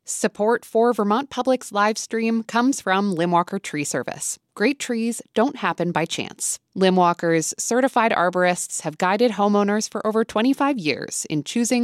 Support for Vermont Public's live stream comes from Limwalker Tree Service. Great trees don't happen by chance. Limwalker's certified arborists have guided homeowners for over 25 years in choosing